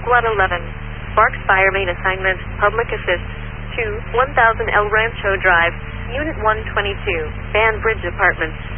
Squad 11. Sparks Fire Main Assignment, Public Assist to 1000 El Rancho Drive, Unit 122, Ban Bridge Apartments.